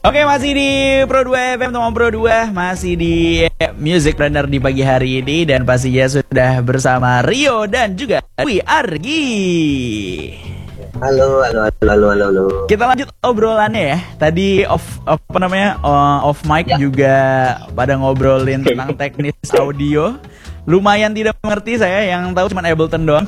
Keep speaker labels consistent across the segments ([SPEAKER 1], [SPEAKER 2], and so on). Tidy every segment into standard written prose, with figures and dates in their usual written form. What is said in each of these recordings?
[SPEAKER 1] Oke, masih di Pro 2 FM, teman Pro 2. Masih di Music Planner di pagi hari ini. Dan pastinya sudah bersama Rio dan juga Dwi Argi.
[SPEAKER 2] Halo.
[SPEAKER 1] Kita lanjut obrolannya ya. Tadi off mic ya. Juga pada ngobrolin tentang teknis audio. Lumayan tidak mengerti saya, yang tahu cuma Ableton doang.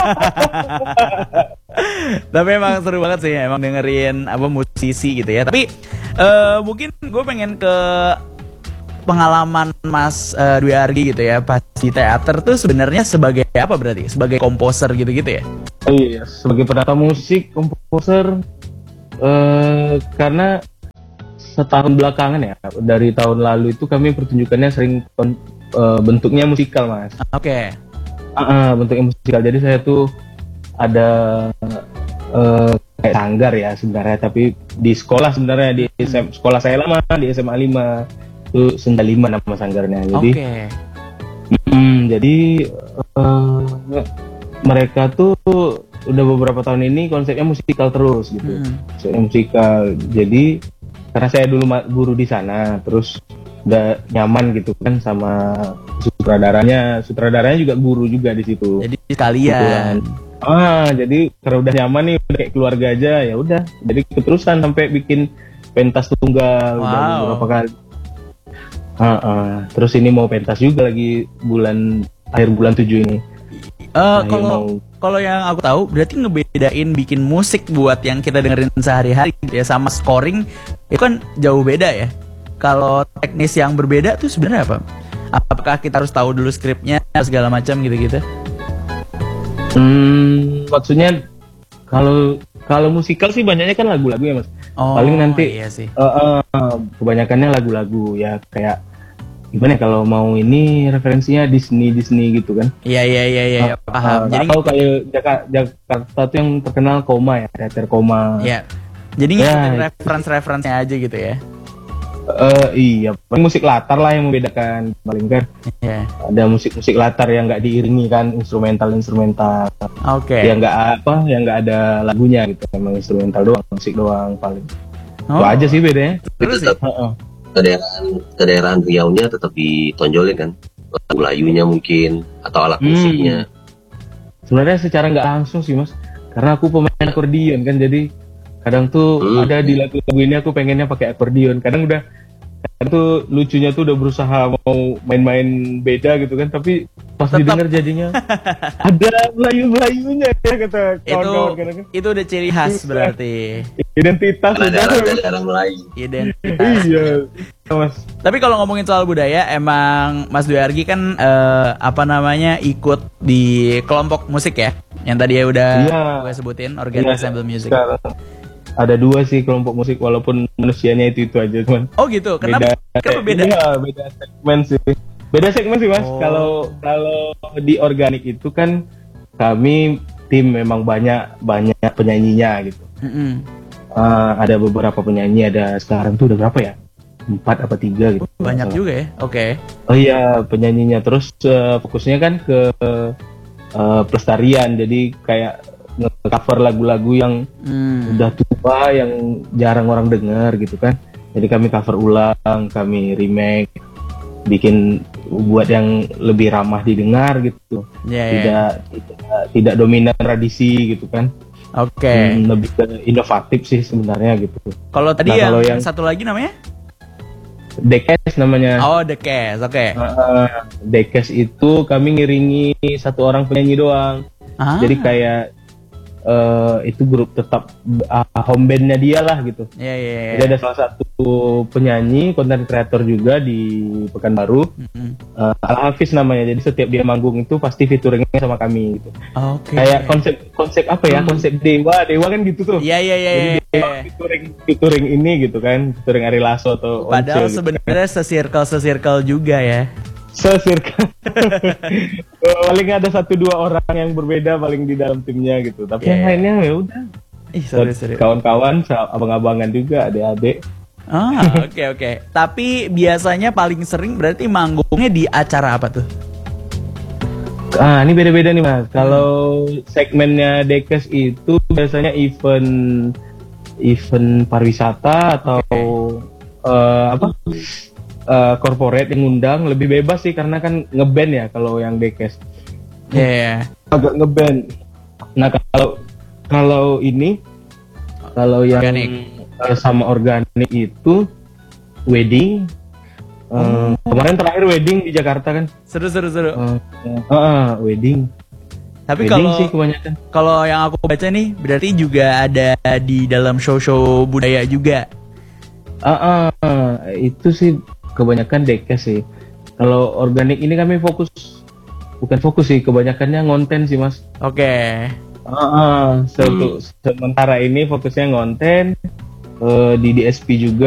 [SPEAKER 1] Tapi emang seru banget sih, emang dengerin musisi gitu ya. Tapi mungkin gue pengen ke pengalaman Mas Dwi Argi gitu ya, pas di teater tuh sebenarnya sebagai apa berarti? Sebagai komposer gitu-gitu ya?
[SPEAKER 3] Iya, sebagai penata musik, komposer. Karena setahun belakangan ya, dari tahun lalu itu kami pertunjukannya sering bentuknya musikal, Mas.
[SPEAKER 1] Oke.
[SPEAKER 3] Bentuknya musikal. Jadi saya tuh ada kayak sanggar ya sebenarnya, tapi di sekolah sebenarnya di sekolah saya lama di SMA 5 itu Senda 5 nama sanggarnya. Jadi jadi mereka tuh udah beberapa tahun ini konsepnya musikal terus gitu. Konsepnya musikal. Jadi karena saya dulu guru di sana, terus udah nyaman gitu kan sama sutradaranya juga guru juga di situ.
[SPEAKER 1] Jadi sekalian.
[SPEAKER 3] Jadi karena udah nyaman nih, udah kayak keluarga aja, ya udah. Jadi keterusan sampai bikin pentas tunggal udah beberapa kali. Terus ini mau pentas juga lagi akhir bulan 7 ini.
[SPEAKER 1] Kalau yang aku tahu berarti ngebedain bikin musik buat yang kita dengerin sehari-hari gitu ya, sama scoring itu kan jauh beda ya. Kalau teknis yang berbeda tuh sebenarnya apa? Apakah kita harus tahu dulu skripnya segala macam gitu-gitu?
[SPEAKER 3] Maksudnya kalau musikal sih banyaknya kan lagu-lagu ya, Mas. Paling nanti
[SPEAKER 1] iya sih.
[SPEAKER 3] Kebanyakannya lagu-lagu ya, kayak gimana ya, kalau mau ini referensinya Disney gitu kan.
[SPEAKER 1] Iya, paham.
[SPEAKER 3] Jadi tahu kayak Jakarta tuh yang terkenal Koma ya, teater Koma.
[SPEAKER 1] Iya. Jadi referensinya aja gitu ya.
[SPEAKER 3] Iya, musik latar lah yang membedakan paling kan. Ada musik latar yang nggak diiringi kan, instrumental.
[SPEAKER 1] Oke.
[SPEAKER 3] Yang nggak ada lagunya gitu, memang instrumental doang, musik doang paling. Itu aja sih bedanya.
[SPEAKER 2] Terus kedaerahan Riau-nya tetap ditonjolin kan, lagu layunya mungkin atau alat musiknya.
[SPEAKER 3] Sebenarnya secara nggak langsung sih, Mas, karena aku pemain akordion kan, jadi kadang tuh ada di lagu-lagu ini aku pengennya pakai akordion. Kadang tuh lucunya tuh udah berusaha mau main-main beda gitu kan, tapi pas didengar jadinya ada Melayu-Melayunya ya, kata kawan-kawan.
[SPEAKER 1] Itu udah ciri khas berarti.
[SPEAKER 3] Identitas
[SPEAKER 2] daerah Melayu.
[SPEAKER 1] Identitas.
[SPEAKER 3] Iya, Mas.
[SPEAKER 1] Tapi kalau ngomongin soal budaya, emang Mas Dwi Argi kan ikut di kelompok musik ya, yang tadi ya udah gue sebutin, Organic Ensemble Music.
[SPEAKER 3] Ada 2 sih kelompok musik, walaupun manusianya itu aja, cuman.
[SPEAKER 1] Oh gitu, kenapa beda?
[SPEAKER 3] Iya, beda segmen sih, Mas. Kalau di organik itu kan kami tim memang banyak penyanyinya gitu. Ada beberapa penyanyi, ada sekarang tuh udah berapa ya? 4 apa 3 gitu.
[SPEAKER 1] Banyak juga ya. Oke.
[SPEAKER 3] Oh iya, penyanyinya. Terus fokusnya kan ke pelestarian, jadi kayak nge-cover lagu-lagu yang udah tua, yang jarang orang dengar gitu kan. Jadi kami cover ulang, kami remake, buat yang lebih ramah didengar gitu. Tidak dominan tradisi gitu kan.
[SPEAKER 1] Oke.
[SPEAKER 3] Lebih ke inovatif sih sebenarnya gitu.
[SPEAKER 1] Kalau tadi yang satu lagi namanya?
[SPEAKER 3] Dekes namanya.
[SPEAKER 1] Oh, Dekes, oke.
[SPEAKER 3] Dekes itu kami ngiringi 1 orang penyanyi doang. Jadi kayak itu grup tetap home bandnya dia lah gitu. Jadi ada salah satu penyanyi, content creator juga di Pekanbaru, Al Hafiz namanya. Jadi setiap dia manggung itu pasti featuringnya sama kami gitu. Kayak konsep apa ya, konsep dewa kan gitu tuh. Jadi dia featuring ini gitu kan, featuring Ari Lasso atau
[SPEAKER 1] padahal
[SPEAKER 3] Once,
[SPEAKER 1] sebenarnya gitu kan. se-circle juga ya.
[SPEAKER 3] Paling ada 1-2 orang yang berbeda paling di dalam timnya gitu, tapi yang lainnya ya udah. Kawan-kawan, abang-abangan juga, adik-adik.
[SPEAKER 1] Oke. Tapi biasanya paling sering berarti manggungnya di acara apa tuh?
[SPEAKER 3] Ini beda-beda nih, Mas. Kalau segmennya Dekes itu biasanya event event pariwisata atau corporate yang ngundang lebih bebas sih karena kan ngeband ya kalau yang Dekes. Agak ngeband. Nah kalau ini kalau yang sama organik itu wedding. Kemarin terakhir wedding di Jakarta kan.
[SPEAKER 1] Seru.
[SPEAKER 3] Wedding.
[SPEAKER 1] Tapi
[SPEAKER 3] wedding
[SPEAKER 1] kalau yang aku baca nih berarti juga ada di dalam show-show budaya juga.
[SPEAKER 3] Itu sih kebanyakan Dekes sih. Kalau organik ini kami bukan fokus sih, kebanyakannya ngonten sih Mas.
[SPEAKER 1] Oke.
[SPEAKER 3] Sementara ini fokusnya ngonten di DSP juga.